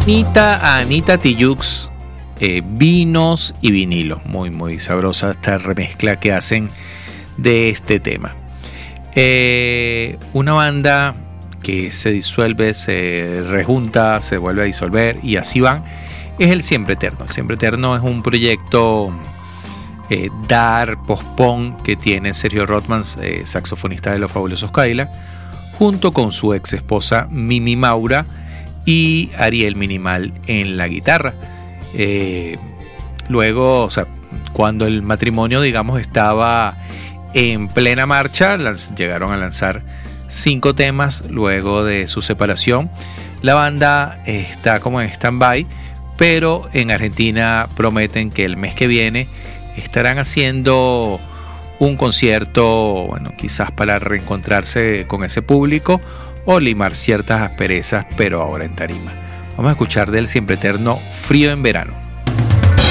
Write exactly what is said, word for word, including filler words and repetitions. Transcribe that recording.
Anita, Anita Tijoux, eh, vinos y vinilos. Muy, muy sabrosa esta remezcla que hacen de este tema. Eh, una banda que se disuelve, se rejunta, se vuelve a disolver y así van, es el Siempre Eterno. El Siempre Eterno es un proyecto eh, dark, post-punk que tiene Sergio Rothman, eh, saxofonista de Los Fabulosos Cadillacs, junto con su ex esposa Mimi Maura y Ariel Minimal en la guitarra. Eh, luego, o sea, cuando el matrimonio, digamos, estaba en plena marcha, lanz- llegaron a lanzar cinco temas luego de su separación. La banda está como en stand-by, pero en Argentina prometen que el mes que viene estarán haciendo un concierto, bueno, quizás para reencontrarse con ese público o limar ciertas asperezas, pero ahora en tarima. Vamos a escuchar del Siempre Eterno, Frío en Verano.